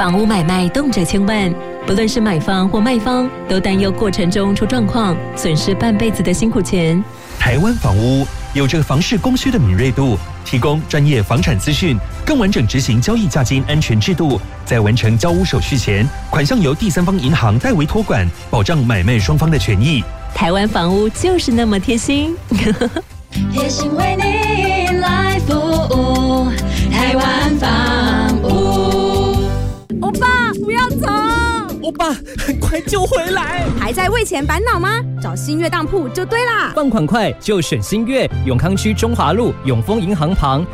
房屋买卖动辄千万，不论是买方或卖方，都担忧过程中出状况，损失半辈子的辛苦钱。 台湾房屋有着房市供需的敏锐度，提供专业房产资讯，更完整执行交易价金安全制度。在完成交屋手续前，款项由第三方银行代为托管，保障买卖双方的权益。 台湾房屋就是那么贴心， 贴心为你来服务，台湾房屋。 欧巴，不要走！ 欧巴，很快就回来。 还在为钱烦恼吗？找新月当铺就对啦。 放款快就选新月，永康区中华路永丰银行旁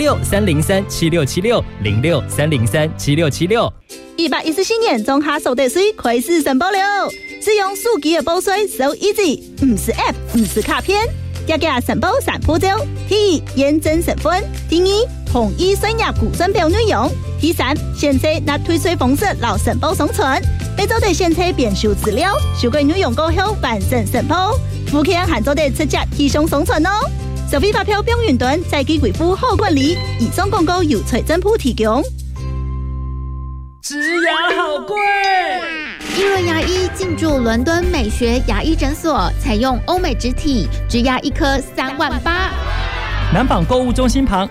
，06-303-7676，06-303-7676。 114年中华所得税开始申报了，使用手机的报税 so easy， 不是 app， 不是卡片，家家申报3步骤：第一，验证身份；第二，统一算入估算表内容；第三，先测拿退税方式老申报上传。每周的先测编修资料，修改内容过后完成申报，附件还做的直接提上上传哦。收费发票并云端，再给贵妇好管理。以上广告由财政部提供。 植牙好贵。 一轮牙医进驻伦敦美学牙医诊所，采用欧美植体，植牙一颗38000。 南纺购物中心旁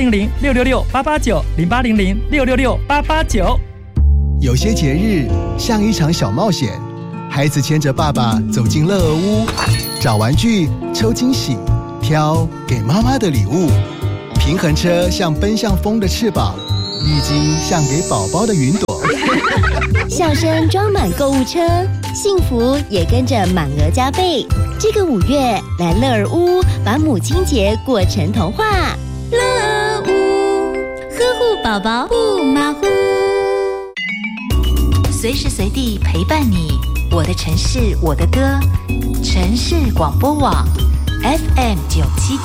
0800-666-889，0800-666-889。 有些节日像一场小冒险，孩子牵着爸爸走进乐儿屋，找玩具、抽惊喜、挑给妈妈的礼物。平衡车像奔向风的翅膀，浴巾像给宝宝的云朵。 笑声装满购物车，幸福也跟着满额加倍。这个5月，来乐儿屋把母亲节过成童话。乐儿屋，呵护宝宝不马虎， 随时随地陪伴你。我的城市，我的歌，城市广播网 FM 977。